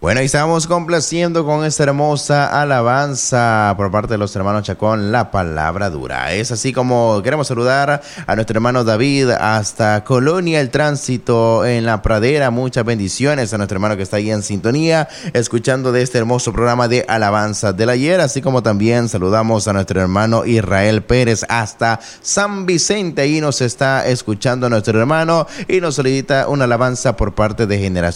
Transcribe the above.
Bueno, y estamos complaciendo con esta hermosa alabanza por parte de los hermanos Chacón, La Palabra Dura. Es así como queremos saludar a nuestro hermano David hasta Colonia El Tránsito en La Pradera. Muchas bendiciones a nuestro hermano que está ahí en sintonía, escuchando de este hermoso programa de alabanza del ayer, así como también saludamos a nuestro hermano Israel Pérez hasta San Vicente. Ahí nos está escuchando nuestro hermano y nos solicita una alabanza por parte de Generación